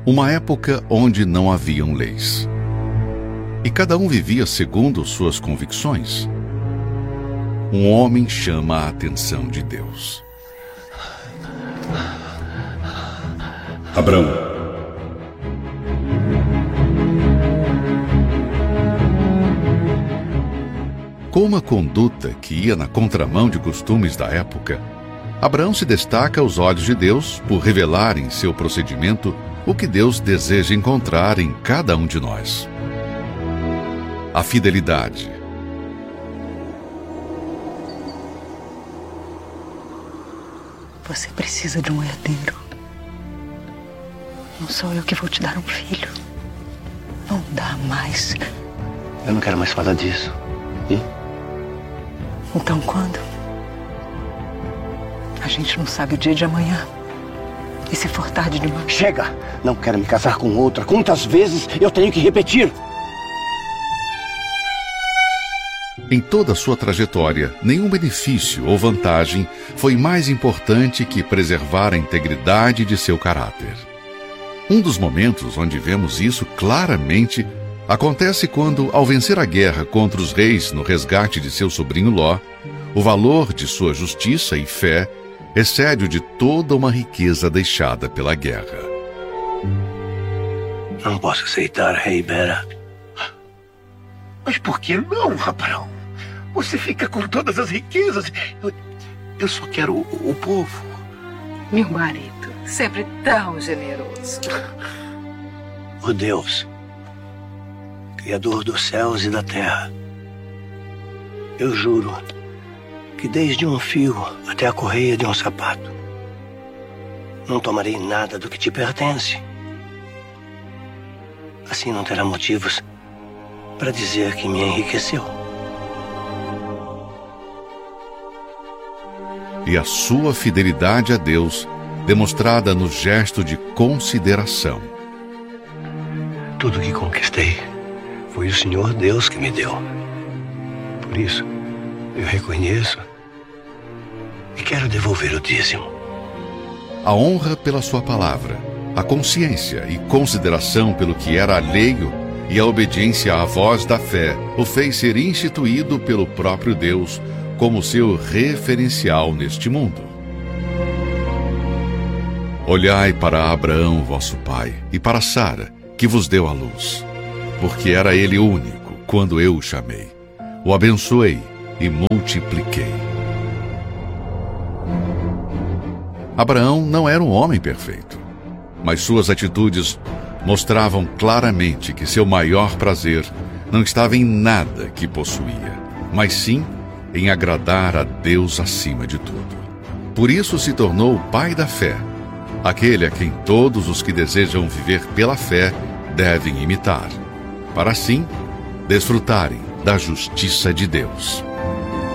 Uma época onde não haviam leis. E cada um vivia segundo suas convicções. Um homem chama a atenção de Deus. Abrão. Com uma conduta que ia na contramão de costumes da época, Abraão se destaca aos olhos de Deus por revelar em seu procedimento o que Deus deseja encontrar em cada um de nós. A fidelidade. Você precisa de um herdeiro. Não sou eu que vou te dar um filho. Não dá mais. Eu não quero mais falar disso. E? Então quando? A gente não sabe o dia de amanhã. E se for tarde demais? Chega! Não quero me casar com outra. Quantas vezes eu tenho que repetir? Em toda a sua trajetória, nenhum benefício ou vantagem foi mais importante que preservar a integridade de seu caráter. Um dos momentos onde vemos isso claramente acontece quando, ao vencer a guerra contra os reis no resgate de seu sobrinho Ló, o valor de sua justiça e fé excede o de toda uma riqueza deixada pela guerra. Não posso aceitar, rei Bera. Mas por que não, Abrão? Você fica com todas as riquezas. Eu só quero o povo. Meu marido, sempre tão generoso. O Deus, Criador dos céus e da terra, eu juro que desde um fio até a correia de um sapato, não tomarei nada do que te pertence. Assim não terá motivos para dizer que me enriqueceu. E a sua fidelidade a Deus, demonstrada no gesto de consideração. Tudo que conquistei foi o Senhor Deus que me deu. Por isso, eu reconheço e quero devolver o dízimo. A honra pela sua palavra, a consciência e consideração pelo que era alheio e a obediência à voz da fé o fez ser instituído pelo próprio Deus como seu referencial neste mundo. Olhai para Abraão, vosso pai, e para Sara, que vos deu a luz, porque era ele único quando eu o chamei. O abençoei e multipliquei. Abraão não era um homem perfeito, mas suas atitudes mostravam claramente que seu maior prazer não estava em nada que possuía, mas sim em agradar a Deus acima de tudo. Por isso se tornou o pai da fé, aquele a quem todos os que desejam viver pela fé devem imitar, para assim desfrutarem da justiça de Deus.